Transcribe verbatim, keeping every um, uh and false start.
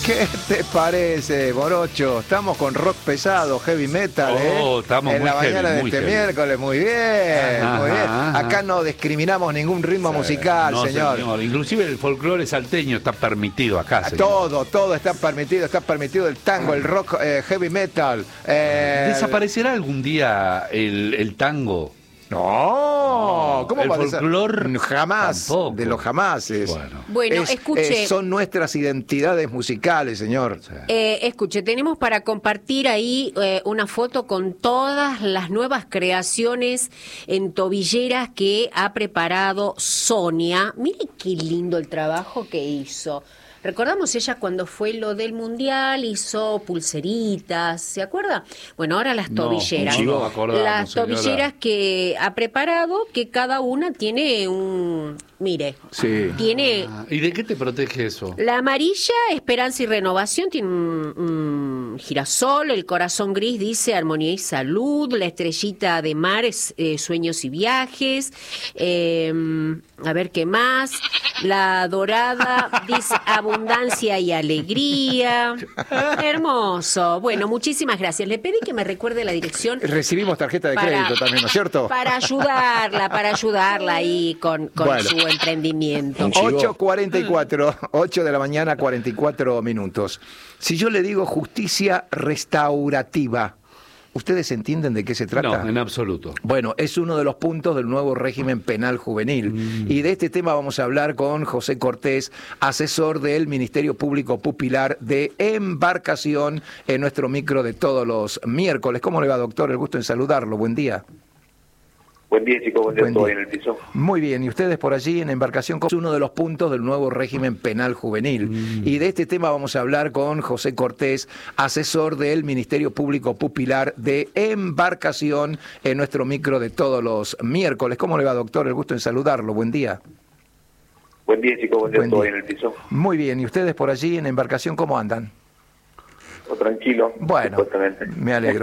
¿Qué te parece, Morocho? Estamos con rock pesado, heavy metal, ¿eh? Oh, estamos en muy la mañana heavy, de muy este heavy. miércoles, muy bien, Ajá, muy bien. ajá. Acá no discriminamos ningún ritmo Sí, musical, no, señor. Inclusive el folclore salteño está permitido acá, señor. Todo, todo está permitido, está permitido el tango, el rock, eh, heavy metal. Eh, ¿Desaparecerá algún día el, el tango? No, ¿cómo el va a ser? folclor Jamás, tampoco. de los jamases. Bueno, Bueno, Es- escuche. eh, son nuestras identidades musicales, señor. sí. Eh, escuche, tenemos para compartir ahí eh, una foto con todas las nuevas creaciones en tobilleras que ha preparado Sonia. Mire qué lindo el trabajo que hizo. Recordamos ella cuando fue lo del mundial, hizo pulseritas, ¿se acuerda? Bueno, ahora las No, tobilleras. no nos acordamos, las señora. tobilleras que ha preparado, que cada una tiene un... Mire, Sí. tiene... Ah, ¿y de qué te protege eso? La amarilla, Esperanza y Renovación, tiene un, un girasol. El corazón gris dice Armonía y Salud. La estrellita de mar es eh, Sueños y Viajes. Eh, a ver qué más. La dorada dice Abundancia y Alegría. Hermoso. Bueno, muchísimas gracias. Le pedí que me recuerde la dirección. Recibimos tarjeta de Para- crédito también, ¿no es cierto? Para ayudarla, para ayudarla ahí con, con Bueno. su emprendimiento. ocho cuarenta y cuatro, ocho de la mañana, cuarenta y cuatro minutos. Si yo le digo justicia restaurativa, ¿ustedes entienden de qué se trata? No, en absoluto. Bueno, es uno de los puntos del nuevo régimen penal juvenil. Mm. Y de este tema vamos a hablar con José Cortés, asesor del Ministerio Público Pupilar de Embarcación, en nuestro micro de todos los miércoles. ¿Cómo le va, doctor? El gusto en saludarlo. Buen día. Buen día, chicos. Buen día, Buen todo día. bien en el piso. Muy bien, y ustedes por allí en Embarcación, es uno de los puntos del nuevo régimen penal juvenil. Mm. Y de este tema vamos a hablar con José Cortés, asesor del Ministerio Público Pupilar de Embarcación, en nuestro micro de todos los miércoles. ¿Cómo le va, doctor? El gusto en saludarlo. Buen día. Buen día, chicos. Buen día, Buen todo día. bien en el piso. Muy bien, y ustedes por allí en Embarcación, ¿cómo andan? Todo tranquilo. Bueno, supuestamente. me alegro.